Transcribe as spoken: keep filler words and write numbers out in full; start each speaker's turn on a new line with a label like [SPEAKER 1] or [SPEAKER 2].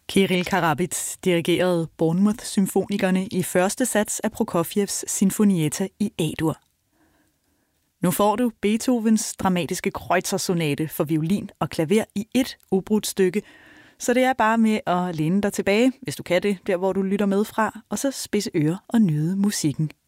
[SPEAKER 1] Kirill Karabits dirigerede Bournemouth-symfonikerne i første sats af Prokofjevs Sinfonietta i A-dur. Nu får du Beethovens dramatiske Kreutzer-sonate for violin og klaver i et ubrudt stykke, så det er bare med at læne dig tilbage, hvis du kan det, der hvor du lytter med fra, og så spidse ører og nyde musikken